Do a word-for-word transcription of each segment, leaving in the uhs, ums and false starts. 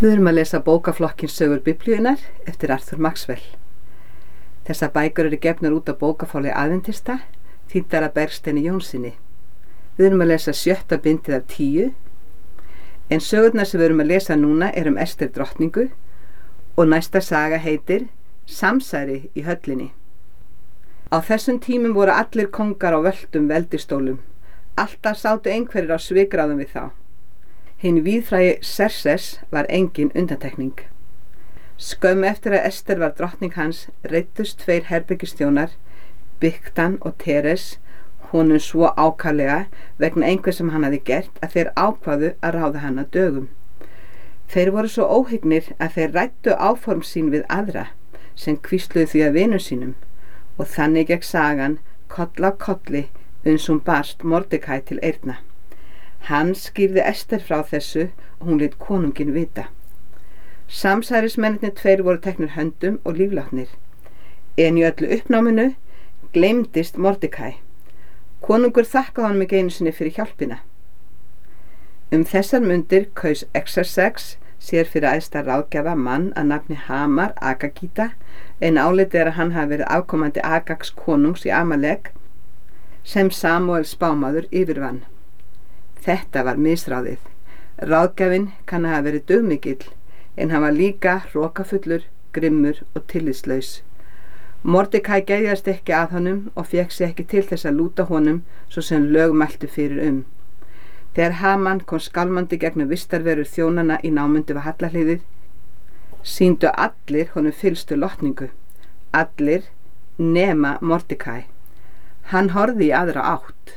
Við erum að lesa bókaflokkin Sögur Biblíunnar eftir Arthur Maxwell. Þessar bækur eru gefnar út á bókafáli Aðventista, þýddar af Bergsteini Jónssyni. Við erum að lesa sjötta bindið af tíu, en sögurnar sem við erum að lesa núna er um Ester drottningu og næsta saga heitir Samsæri í höllinni. Á þessum tímum voru allir kongar á völdum veldistólum. Alltaf sátu einhverjir á svigráðum við þá. Hinn víðfrægi Xerxes var engin undantekning. Skömmu eftir að Ester var drottning hans reiddust tveir herbergisþjónar, Bigtan og Teres, honum svo ákaflega vegna einhver sem hann hafði gert að þeir ákváðu að ráða hann að dögum. Þeir voru svo óhygnir að þeir ræddu áform sín við aðra sem hvísluðu því að vinum sínum og þannig gekk sagan koll af kolli uns hún barst Mordekæ til eyrna. Hann skýrði Ester frá þessu og hún lét konunginn vita. Samsærismennirnir tveir voru teknir höndum og líflátnir, en í öllu uppnáminu gleymdist Mordekæ. Konungur þakkaði honum ekki einu sinni fyrir hjálpina. Um þessar mundir kaus Xerxes sér fyrir æðsta ráðgjafa mann að nafni Hamar Agagíta, en álitið er að hann hafi verið afkomandi Agags konungs í Amalek sem Samúel spámaður yfirvann. Þetta var misráðið. Ráðgjafinn kann að hafa verið dugmikill, en hann var líka hrokafullur, grimmur og tillitslaus. Mordekæ gæðjast ekki að honum og fékk sig ekki til þess að lúta honum svo sem lög mæltu fyrir um. Þegar Haman kom skálmandi gegnum vistarverur þjónana í námundu við hallahliðið, sýndu allir honum fyllstu lotningu. Allir nema Mordekæ. Hann horfði í aðra átt.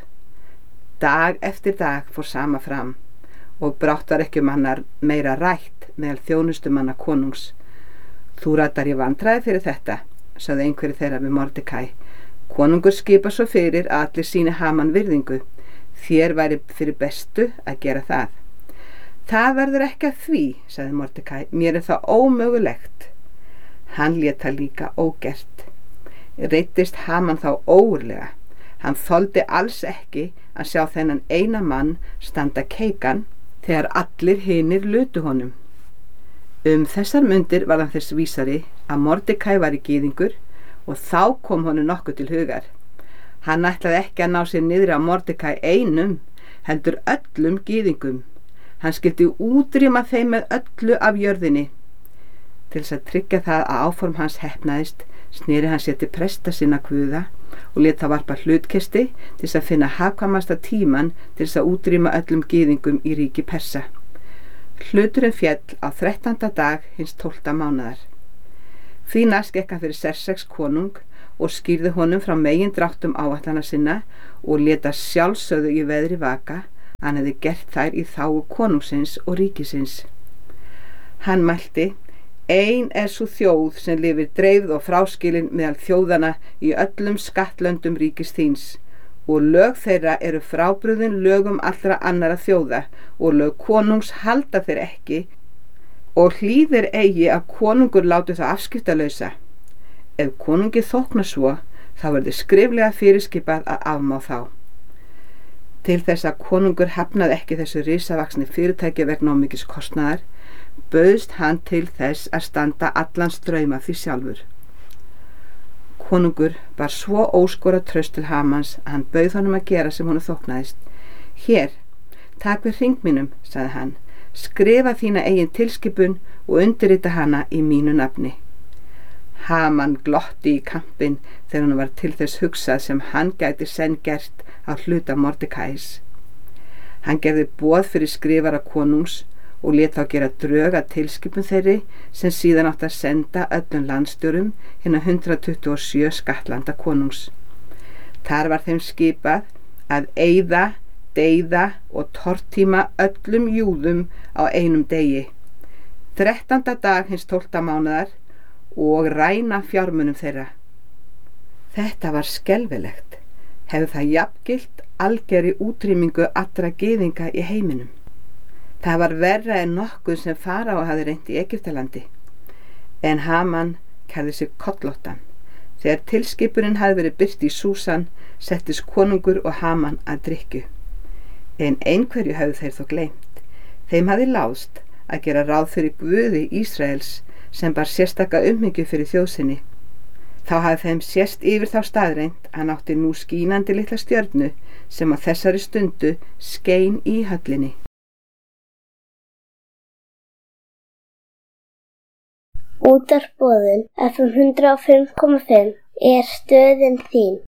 Dag eftir dag fór sama fram og brátt var ekki um hannar meira rætt meðal þjónustumanna konungs. Þú ratar ég vandræði fyrir þetta, sagði einhverju þeirra við Mordekæ. Konungur skipa svo fyrir að allir sýni Haman virðingu. Þér væri fyrir bestu að gera það. Það verður ekki að því, sagði Mordekæ, mér er það ómögulegt. Hann lét það líka ógert. Reiddist Haman þá ógurlega. Hann þoldi alls ekki að sjá þennan eina mann standa keikan þegar allir hinir lutu honum. Um þessar mundir var hann þess vísari að Mordekæ var í gyðingur og þá kom honum nokkuð til hugar. Hann ætlaði ekki að ná sér niðri á Mordekæ einum, heldur öllum gyðingum. Hann skyldi útrýma þeim með öllu af jörðinni. Til þess að tryggja það að áform hans heppnaðist, sneri hann sér til presta sinna guða og lét það varpa hlutkesti til þess að finna hagkvæmasta tíman til þess að útrýma öllum gyðingum í ríki Persa. Hluturinn féll á þrettánda dag hins tólfta mánaðar. Því næst gekk hann fyrir Xerxes konung og skýrði honum frá megin dráttum áætlana sinna og lét að sjálfsögðu í veðri vaka að hann hefði gert þær í þágu konungsins og ríkisins. Hann mælti: Ein er sú þjóð sem lifir dreifð og fráskilin meðal þjóðana í öllum skattlöndum ríkis þíns og lög þeirra eru frábrugðin lögum allra annara þjóða og lög konungs halda þeir ekki og hlýðir eigi að konungur láti það afskiptalausa. Ef konungi þóknar svo, þá verður skriflega fyrirskipað að afmá þá. Til þess að konungur hafnaði ekki þessu risavaxni fyrirtæki vegna ómikils kostnaðar, bauðst hann til þess að standa allan strauma því sjálfur. Konungur var svo óskora traust til Hamans að hann bauð honum að gera sem honum þóknaðist. Hér, tak við hring mínum, sagði hann, skrifa þína eigin tilskipun og undirrita hana í mínu nafni. Haman glotti í kampinn þegar hann var til þess hugsað sem hann gæti senn gert á hluta Mordekæs. Hann gerði boð fyrir skrifara konungs og lét þá gera drög að tilskipun þeirri sem síðan átt að senda öllum landstjórum hinna hundrað tuttugu og sjö skattlanda konungs. Þar var þeim skipað að eyða, deyða og tortíma öllum júðum á einum degi, þrettánda dag hins tólfta mánaðar, og ræna fjármunum þeirra. Þetta var skelfilegt. Hefði það jafngilt algerri útrýmingu allra gyðinga í heiminum. Það var verra en nokkuð sem Faraó hafði reynt í Egyptalandi. En Haman kærði sig kollóttan. Þegar tilskipunin hafði verið birt í Súsan, settist konungur og Haman að drykkju. En einhverju hafði þeir þó gleymt. Þeim hafði láðst að gera ráð fyrir Guði Ísraels sem bar sérstaka umhyggju fyrir þjóðsinni. Þá hafði þeim sést yfir þá staðreind að hann átti nú skínandi litla stjörnu sem á þessari stundu skein í höllinni. Útvarp Boðun F M hundrað og fimm komma fimm er stöðin þín.